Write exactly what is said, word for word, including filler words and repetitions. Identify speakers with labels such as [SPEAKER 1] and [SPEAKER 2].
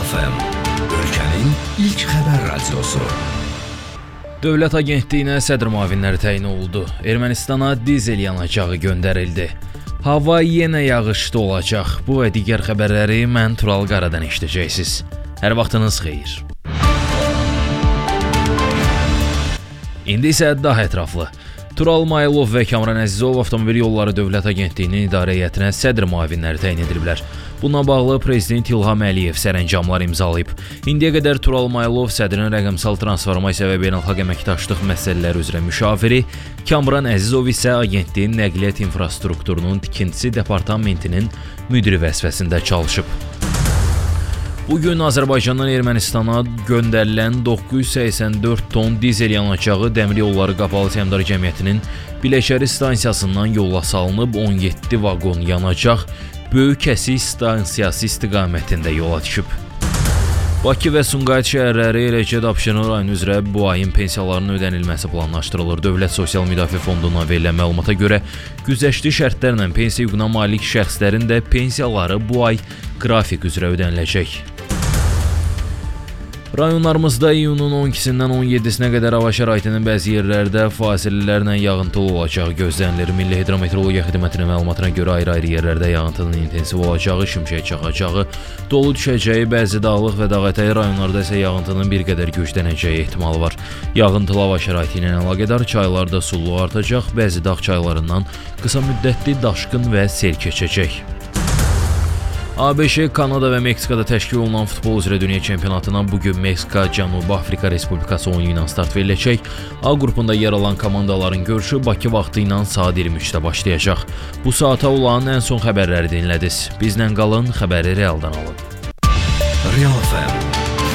[SPEAKER 1] F M, ölkənin ilk xəbər radiosu.
[SPEAKER 2] Dövlət Agentliyinə sədr müavinləri təyin olundu. Ermənistana dizel yanacağı göndərildi. Hava yenə yağışlı olacaq. Bu və digər xəbərləri mən Tural Qaradan eşidəcəksiniz. Hər vaxtınız xeyir. İndi isə daha ətraflı. Tural Maylov və Kamran Əzizov Avtomobil Yolları Dövlət Agentliyinin idarə heyətinə sədr müavinləri təyin ediliblər. Bununla bağlı Prezident İlham Əliyev sərəncamlar imzalayıb. İndiyə qədər Tural Maylov sədrin rəqəmsal transformasiya və beynəlxalq əməkdaşlıq məsələləri üzrə müşaviri, Kamran Əzizov isə agentliyin nəqliyyat infrastrukturunun tikintisi departamentinin müdiri vəzifəsində çalışıb. Bugün Azərbaycandan Ermənistana göndərilən doqquz yüz səksən dörd ton dizel yanacağı Dəmir Yolları Qapalı Səhmdar Cəmiyyətinin Biləşəri stansiyasından yola salınıb, on yeddi vaqon yanacaq Böyük Kəsik stansiyası istiqamətində yola düşüb. Bakı və Sumqayıt şəhərləri, eləcə də Abşeron rayonu üzrə bu ayın pensiyalarının ödənilməsi planlaşdırılır. Dövlət Sosial Müdafiə Fondundan verilən məlumata görə güzəştli şərtlərlə pensiya hüququna malik şəxslərin də pensiyaları bu ay qrafik üzrə ödəniləcək. Rayonlarımızda iyunun on ikisindən on yeddisinə qədər hava şəraitinin bəzi yerlərdə fasilələrlə yağıntılı olacağı gözlənilir. Milli Hidrometeorologiya Xidmətinin məlumatına görə ayrı-ayrı yerlərdə yağıntının intensiv olacağı, şimşək çaxacağı, dolu düşəcəyi, bəzi dağlıq və dağətəyi rayonlarda isə yağıntının bir qədər güclənəcəyi ehtimalı var. Yağıntılı hava şəraiti ilə əlaqədar çaylarda sululuq artacaq, bəzi dağ çaylarından qısa müddətli daşqın və sel keçəcək. A B Ş, Kanada və Meksikada təşkil olunan futbol üzrə dünya çempionatına bugün Meksika, Cənubi Afrika Respublikası oyunu ilə start veriləcək. A qrupunda yer alan komandaların görüşü Bakı vaxtı ilə saat iyirmi üçdə başlayacaq. Bu saata olan ən son xəbərləri dinlədiniz. Bizlə qalın, xəbəri realdan alın.
[SPEAKER 1] Real F M